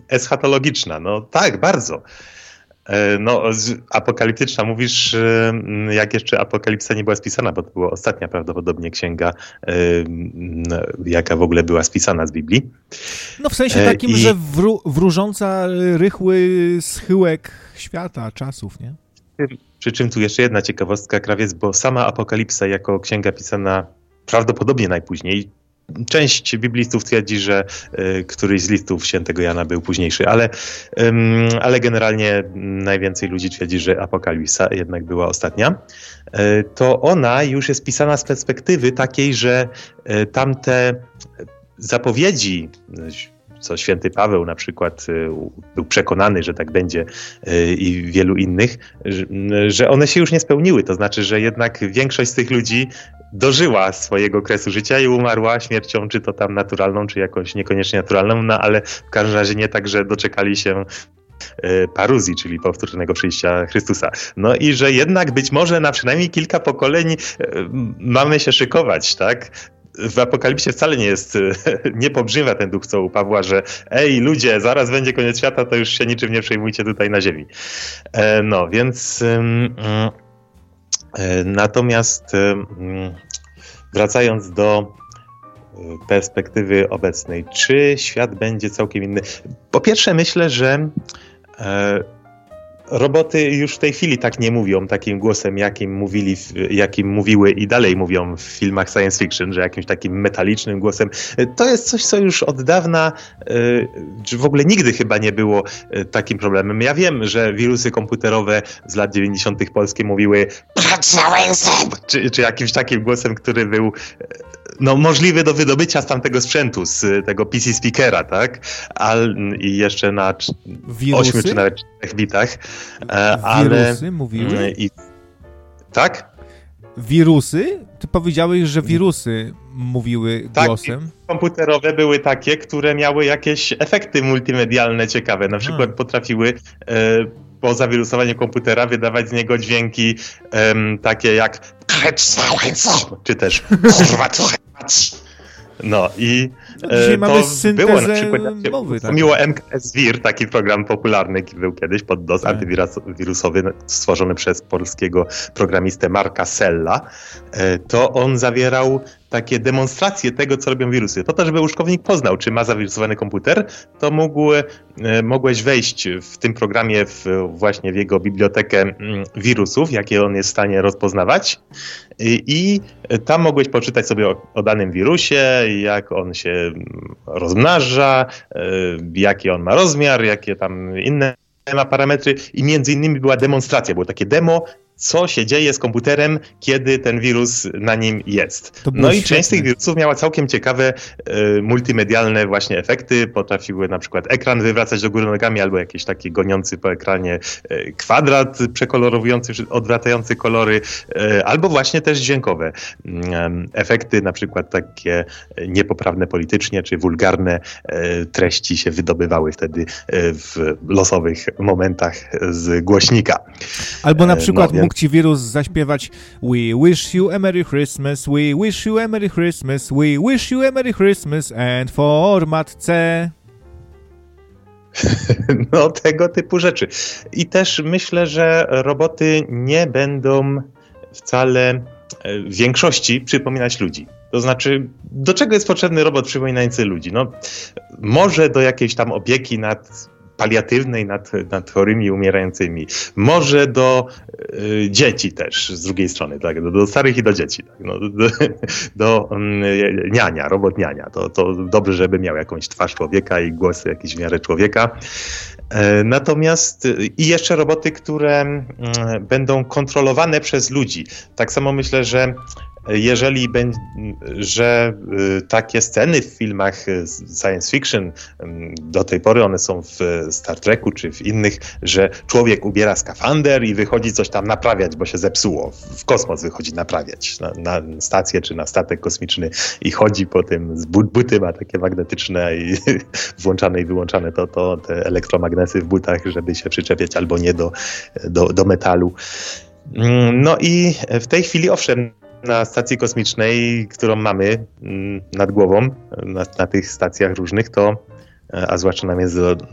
eschatologiczna. No tak, bardzo. No, apokaliptyczna, mówisz, jak jeszcze Apokalipsa nie była spisana, bo to była ostatnia prawdopodobnie księga, jaka w ogóle była spisana z Biblii. No w sensie takim, że wróżąca rychły schyłek świata, czasów, nie? Przy czym tu jeszcze jedna ciekawostka, krawiec, bo sama Apokalipsa jako księga pisana prawdopodobnie najpóźniej. Część biblistów twierdzi, że któryś z listów świętego Jana był późniejszy, ale generalnie najwięcej ludzi twierdzi, że Apokalipsa jednak była ostatnia. To ona już jest pisana z perspektywy takiej, że tamte zapowiedzi, co święty Paweł na przykład był przekonany, że tak będzie i wielu innych, że one się już nie spełniły. To znaczy, że jednak większość z tych ludzi dożyła swojego kresu życia i umarła śmiercią, czy to tam naturalną, czy jakąś niekoniecznie naturalną, no ale w każdym razie nie tak, że doczekali się paruzji, czyli powtórnego przyjścia Chrystusa. No i że jednak być może na przynajmniej kilka pokoleń mamy się szykować, tak? W Apokalipsie wcale nie pobrzmiewa ten duch, co u Pawła, że ej ludzie, zaraz będzie koniec świata, to już się niczym nie przejmujcie tutaj na ziemi. No, więc natomiast wracając do perspektywy obecnej, czy świat będzie całkiem inny? Po pierwsze myślę, że roboty już w tej chwili tak nie mówią takim głosem, jakim mówiły i dalej mówią w filmach science fiction, że jakimś takim metalicznym głosem. To jest coś, co już od dawna, czy w ogóle nigdy chyba nie było takim problemem. Ja wiem, że wirusy komputerowe z lat 90. polskie mówiły czy jakimś takim głosem, który był możliwy do wydobycia z tamtego sprzętu, z tego PC speakera, tak? I jeszcze na 8 czy nawet 4 bitach. Wirusy mówiły? Tak? Wirusy? Ty powiedziałeś, że wirusy mówiły głosem. Tak, komputerowe były takie, które miały jakieś efekty multimedialne ciekawe. Na przykład potrafiły po zawirusowaniu komputera wydawać z niego dźwięki takie jak czy też no i dzisiaj mamy było na przykład mowy, tak? Miło MKSWIR, taki program popularny był kiedyś pod DOS, antywirusowy stworzony przez polskiego programistę Marka Sella, to on zawierał takie demonstracje tego, co robią wirusy. Po to, żeby użytkownik poznał, czy ma zawirusowany komputer, to mogłeś wejść w tym programie właśnie w jego bibliotekę wirusów, jakie on jest w stanie rozpoznawać i tam mogłeś poczytać sobie o danym wirusie, jak on się rozmnaża, jaki on ma rozmiar, jakie tam inne ma parametry i między innymi była demonstracja, było takie demo, co się dzieje z komputerem, kiedy ten wirus na nim jest. No i część z tych wirusów miała całkiem ciekawe multimedialne właśnie efekty. Potrafiły na przykład ekran wywracać do góry nogami albo jakiś taki goniący po ekranie kwadrat przekolorowujący, odwracający kolory, albo właśnie też dźwiękowe. Efekty na przykład takie niepoprawne politycznie czy wulgarne treści się wydobywały wtedy w losowych momentach z głośnika. Albo na przykład mógł ci wirus zaśpiewać We wish you a Merry Christmas, we wish you a Merry Christmas, we wish you a Merry Christmas and format C. No, tego typu rzeczy. I też myślę, że roboty nie będą wcale w większości przypominać ludzi. To znaczy, do czego jest potrzebny robot przypominający ludzi? No, może do jakiejś tam opieki paliatywnej nad chorymi, umierającymi. Może do dzieci też z drugiej strony, tak? Do starych i do dzieci. Tak? No, do niania, robot niania. To dobrze, żeby miał jakąś twarz człowieka i głos jakiś w miarę człowieka. Natomiast i jeszcze roboty, które będą kontrolowane przez ludzi. Tak samo myślę, że jeżeli że takie sceny w filmach science fiction, do tej pory one są w Star Treku czy w innych, że człowiek ubiera skafander i wychodzi coś tam naprawiać, bo się zepsuło. W kosmos wychodzi naprawiać na stację czy na statek kosmiczny i chodzi po tym, buty ma takie magnetyczne i włączane i wyłączane to te elektromagnesy w butach, żeby się przyczepiać albo nie do metalu. No i w tej chwili owszem, na stacji kosmicznej, którą mamy nad głową, na tych stacjach różnych, a zwłaszcza na